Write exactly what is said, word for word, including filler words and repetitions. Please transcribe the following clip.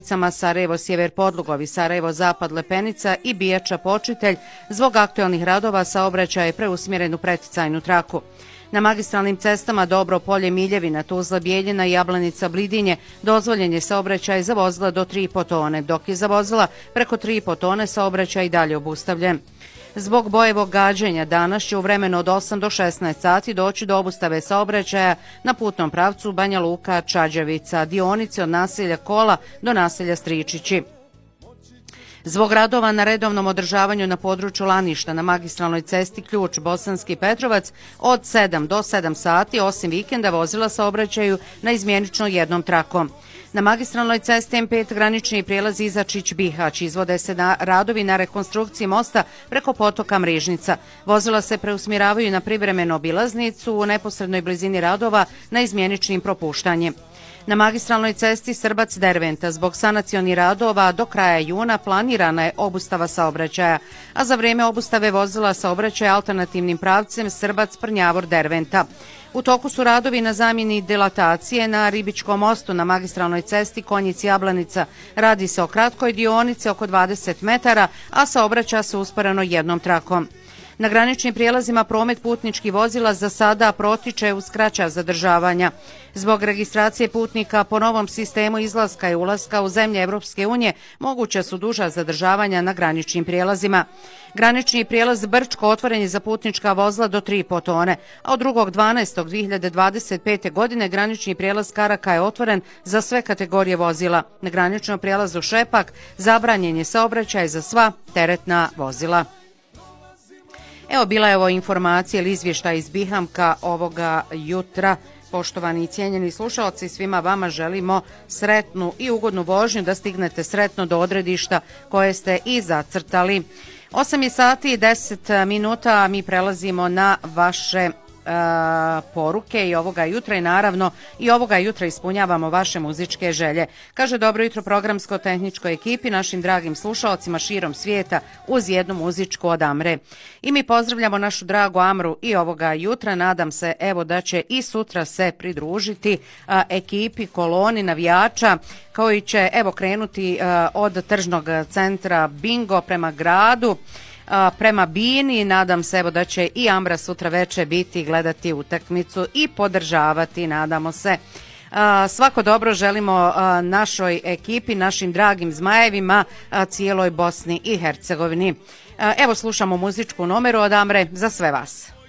Sarajevo Sjever Podlugovi, Sarajevo Zapad Lepenica i Bijača Počitelj zbog aktualnih radova saobraćaj je preusmjeren u preticajnu traku. Na magistralnim cestama Dobro Polje Miljevina, Tuzla Bijeljina i Jablanica Blidinje dozvoljen je saobraćaj za vozila do tri i po tone, dok je za vozila preko tri i po tone saobraćaj i dalje obustavljen. Zbog bojevog gađenja danas će u vremenu od osam do šesnaest sati doći do obustave saobraćaja na putnom pravcu Banja Luka Čađavica, dionici od naselja Kola do naselja Stričići. Zbog radova na redovnom održavanju na području Laništa na magistralnoj cesti Ključ Bosanski Petrovac od sedam do sedam sati, osim vikenda, vozila saobraćaju na izmjenično jednom trakom. Na magistralnoj cesti M pet granični prijelaz Izačić-Bihać izvode se na radovi na rekonstrukciji mosta preko potoka Mrežnica. Vozila se preusmjeravaju na privremenu obilaznicu u neposrednoj blizini radova na izmjeničnim propuštanjem. Na magistralnoj cesti Srbac-Derventa zbog sanacionih radova do kraja juna planirana je obustava saobraćaja, a za vrijeme obustave vozila saobraćaja alternativnim pravcem Srbac-Prnjavor-Derventa. U toku su radovi na zamjeni dilatacije na Ribičkom mostu na magistralnoj cesti Konjic-Jablanica. Radi se o kratkoj dionici oko dvadeset metara, a saobraća se usporeno jednom trakom. Na graničnim prijelazima promet putničkih vozila za sada protiče uz kraća zadržavanja. Zbog registracije putnika po novom sistemu izlaska i ulaska u zemlje Evropske unije moguća su duža zadržavanja na graničnim prijelazima. Granični prijelaz Brčko otvoren je za putnička vozila do tri i po tone, a od drugog dvanaestog dve hiljade dvadeset pete. godine granični prijelaz Karaka je otvoren za sve kategorije vozila. Na graničnom prijelazu Šepak zabranjen je saobraćaj za sva teretna vozila. Evo, bila je ovo informacija ili izvještaj iz Bihamka ovoga jutra. Poštovani i cijenjeni slušalci, svima vama želimo sretnu i ugodnu vožnju, da stignete sretno do odredišta koje ste i zacrtali. osam je sati i deset minuta, mi prelazimo na vaše poruke i ovoga jutra i naravno i ovoga jutra ispunjavamo vaše muzičke želje. Kaže dobro jutro programsko-tehničkoj ekipi, našim dragim slušalcima širom svijeta uz jednu muzičku od Amre. I mi pozdravljamo našu dragu Amru i ovoga jutra, nadam se evo da će i sutra se pridružiti a, ekipi koloni navijača koji će evo krenuti a, od tržnog centra Bingo prema gradu, prema Bini. Nadam se evo da će i Amra sutra veče biti gledati utakmicu i podržavati, nadamo se. Svako dobro želimo našoj ekipi, našim dragim zmajevima, cijeloj Bosni i Hercegovini. Evo slušamo muzičku numeru od Amre za sve vas.